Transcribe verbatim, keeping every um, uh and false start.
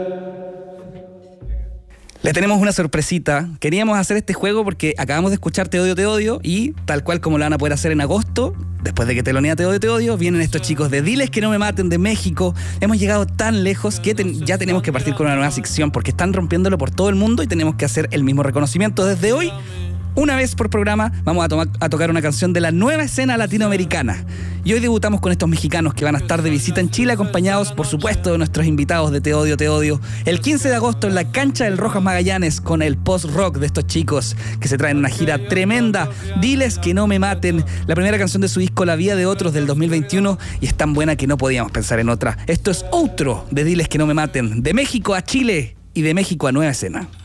Le tenemos una sorpresita. Queríamos hacer este juego porque acabamos de escuchar Te Odio, Te Odio y tal cual como lo van a poder hacer en agosto, después de que telonea Te Odio, Te Odio, vienen estos chicos de Diles que no me maten de México. Hemos llegado tan lejos que ten, ya tenemos que partir con una nueva sección porque están rompiéndolo por todo el mundo y tenemos que hacer el mismo reconocimiento. Desde hoy, una vez por programa, vamos a, tomar, a tocar una canción de la nueva escena latinoamericana. Y hoy debutamos con estos mexicanos que van a estar de visita en Chile, acompañados, por supuesto, de nuestros invitados de Te Odio, Te Odio. El quince de agosto en la cancha del Rojas Magallanes con el post-rock de estos chicos que se traen una gira tremenda. Diles que no me maten, la primera canción de su disco La Vida de Otros del dos mil veintiuno, y es tan buena que no podíamos pensar en otra. Esto es Outro de Diles que no me maten, de México a Chile y de México a Nueva Escena.